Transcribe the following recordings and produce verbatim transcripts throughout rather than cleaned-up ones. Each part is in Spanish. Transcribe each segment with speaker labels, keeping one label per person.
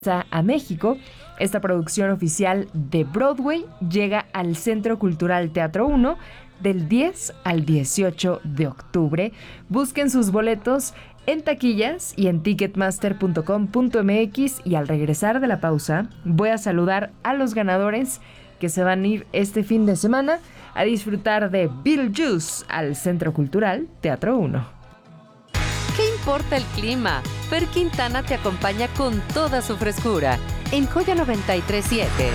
Speaker 1: a México. Esta producción oficial de Broadway llega al Centro Cultural Teatro uno del diez al dieciocho de octubre. Busquen sus boletos en taquillas y en ticketmaster punto com punto m x, y al regresar de la pausa voy a saludar a los ganadores que se van a ir este fin de semana a disfrutar de Beetlejuice al Centro Cultural Teatro uno.
Speaker 2: ¿Qué importa el clima? Fer Quintana te acompaña con toda su frescura en Joya noventa y tres punto siete.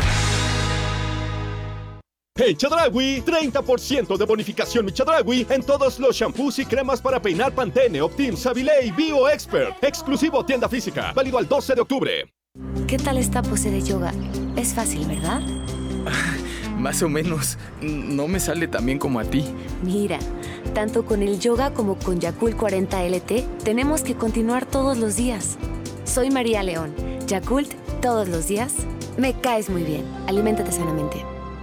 Speaker 3: En Chedraui, treinta por ciento de bonificación en Chedraui en todos los shampoos y cremas para peinar Pantene, Optim, Savile y Bio Expert. Exclusivo tienda física, válido al doce de octubre.
Speaker 4: ¿Qué tal esta pose de yoga? Es fácil, ¿verdad?
Speaker 5: Más o menos. No me sale tan bien como a ti.
Speaker 4: Mira, tanto con el yoga como con Yakult cuarenta L T, tenemos que continuar todos los días. Soy María León. Yakult, todos los días. Me caes muy bien. Aliméntate sanamente.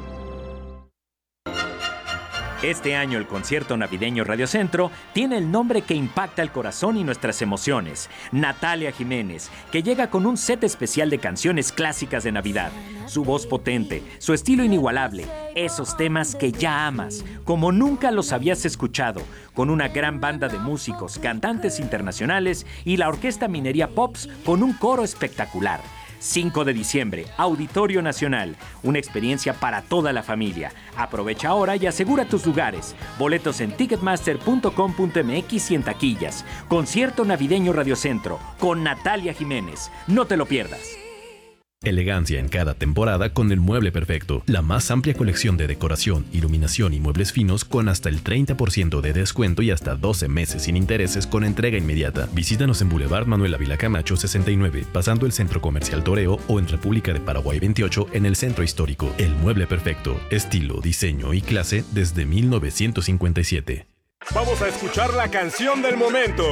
Speaker 6: Este año el concierto navideño Radio Centro tiene el nombre que impacta el corazón y nuestras emociones. Natalia Jiménez, que llega con un set especial de canciones clásicas de Navidad. Su voz potente, su estilo inigualable, esos temas que ya amas, como nunca los habías escuchado, con una gran banda de músicos, cantantes internacionales y la Orquesta Minería Pops con un coro espectacular. cinco de diciembre, Auditorio Nacional. Una experiencia para toda la familia. Aprovecha ahora y asegura tus lugares. Boletos en ticketmaster punto com punto m x y en taquillas. Concierto navideño Radio Centro con Natalia Jiménez. No te lo pierdas.
Speaker 7: Elegancia en cada temporada con el Mueble Perfecto. La más amplia colección de decoración, iluminación y muebles finos con hasta el treinta por ciento de descuento y hasta doce meses sin intereses con entrega inmediata. Visítanos en Boulevard Manuel Ávila Camacho sesenta y nueve, pasando el Centro Comercial Toreo, o en República de Paraguay veintiocho en el Centro Histórico. El Mueble Perfecto. Estilo, diseño y clase desde mil novecientos cincuenta y siete.
Speaker 8: Vamos a escuchar la canción del momento.